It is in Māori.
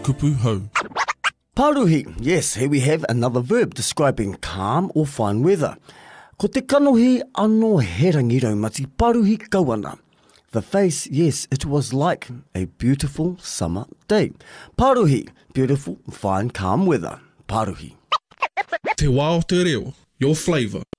kupu hau. Paruhi, yes, here we have another verb describing calm or fine weather. Ko te kanohi anō he rangiroumati paruhi kauana. The face, yes, it was like a beautiful summer day. Paruhi, beautiful, fine, calm weather. Paruhi. Te wā o te reo, your flavour.